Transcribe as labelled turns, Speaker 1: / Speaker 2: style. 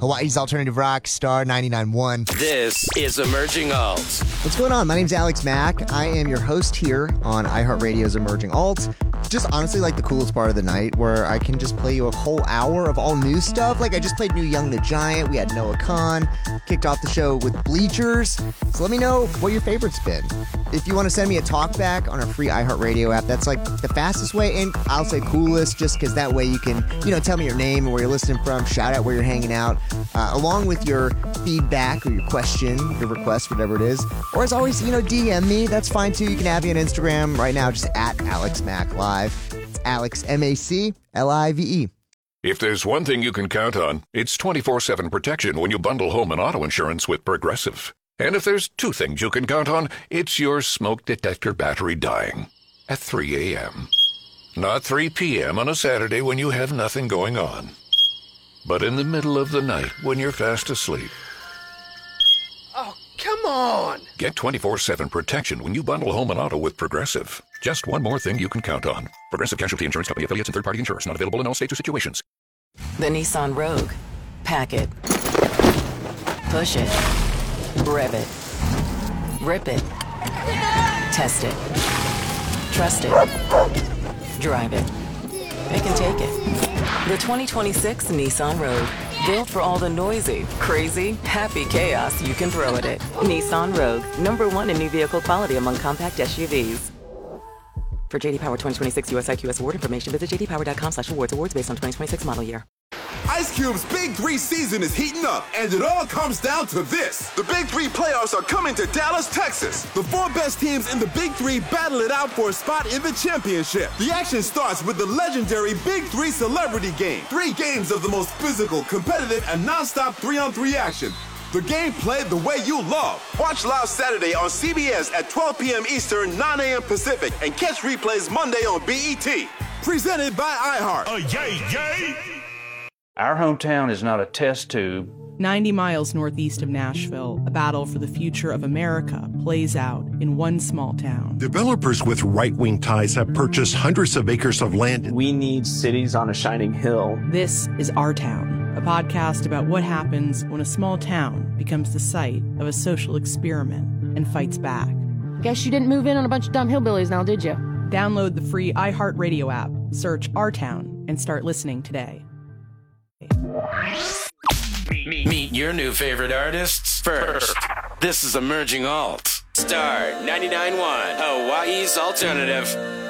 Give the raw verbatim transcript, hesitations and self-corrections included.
Speaker 1: Hawaii's alternative rock, Star ninety-nine point one.
Speaker 2: This is Emerging Alts.
Speaker 1: What's going on? My name's Alex Mack. I am your host here on iHeartRadio's Emerging Alts. Just honestly like the coolest part of the night where I can just play you a whole hour of all new stuff. Like I just played New Young the Giant. We had Noah Khan. Kicked off the show with Bleachers. So let me know what your favorite's been. If you want to send me a talkback on our free iHeartRadio app, that's like the fastest way, and I'll say coolest just because that way you can, you know, tell me your name and where you're listening from, shout out where you're hanging out, uh, along with your feedback or your question, your request, whatever it is. Or as always, you know, D M me. That's fine too. You can have me on Instagram right now, just at Alex Mac Live. It's Alex, M A C L I V E.
Speaker 3: If there's one thing you can count on, it's twenty-four seven protection when you bundle home and auto insurance with Progressive. And if there's two things you can count on, it's your smoke detector battery dying at three a.m. Not three p.m. on a Saturday when you have nothing going on, but in the middle of the night when you're fast asleep.
Speaker 4: Oh, come on!
Speaker 3: Get twenty-four seven protection when you bundle home and auto with Progressive. Just one more thing you can count on. Progressive Casualty Insurance Company affiliates and third-party insurers. Not available in all states or situations.
Speaker 5: The Nissan Rogue. Pack it. Push it. Rev it. Rip it. Test it. Trust it. Drive it. It can take it. The twenty twenty-six Nissan Rogue. Built for all the noisy, crazy, happy chaos you can throw at it. Nissan Rogue. Number one in new vehicle quality among compact S U Vs. For J D Power twenty twenty-six U S I Q S award information, visit j d power dot com slash awards. Awards based on twenty twenty-six model year.
Speaker 6: Ice Cube's Big Three season is heating up, and it all comes down to this. The Big Three playoffs are coming to Dallas, Texas. The four best teams in the Big Three battle it out for a spot in the championship. The action starts with the legendary Big Three Celebrity Game. Three games of the most physical, competitive, and non-stop three-on-three action. The game played the way you love. Watch live Saturday on C B S at twelve p.m. Eastern, nine a.m. Pacific, and catch replays Monday on B E T. Presented by iHeart.
Speaker 7: Oh, yay, yay!
Speaker 8: Our hometown is not a test tube.
Speaker 9: ninety miles northeast of Nashville, a battle for the future of America plays out in one small town.
Speaker 7: Developers with right-wing ties have purchased hundreds of acres of land.
Speaker 10: We need cities on a shining hill.
Speaker 9: This is Our Town, a podcast about what happens when a small town becomes the site of a social experiment and fights back.
Speaker 11: Guess you didn't move in on a bunch of dumb hillbillies now, did you?
Speaker 9: Download the free iHeartRadio app, search Our Town, and start listening today.
Speaker 2: Meet your new favorite artists first. This is Emerging Alt. Star ninety-nine point one, Hawaii's alternative.